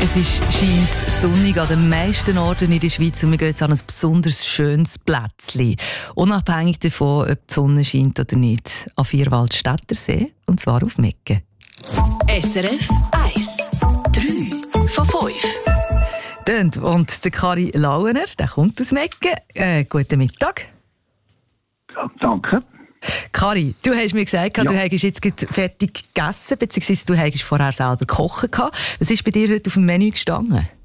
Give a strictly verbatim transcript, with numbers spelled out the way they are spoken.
Es ist scheint sonnig an den meisten Orten in der Schweiz und wir gehen jetzt an ein besonders schönes Plätzchen. Unabhängig davon, ob die Sonne scheint oder nicht. An Vierwaldstättersee, und zwar auf Meggen. S R F eins. drei von fünf. Und der Kari Lauener, der kommt aus Meggen. Äh, guten Mittag. Ja, danke. Kari, du hast mir gesagt, ja. du hast jetzt fertig gegessen, beziehungsweise du hast vorher selber gekocht. Was ist bei dir heute auf dem Menü gestanden?